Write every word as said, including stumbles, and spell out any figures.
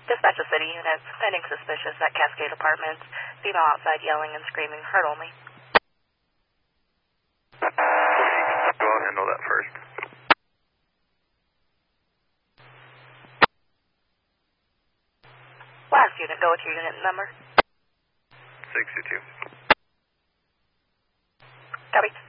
Dispatch of city units, pending suspicious at Cascade Apartments. Female outside yelling and screaming, heard only. Go and handle that first. Last unit, go with your unit number. sixty-two. Copy.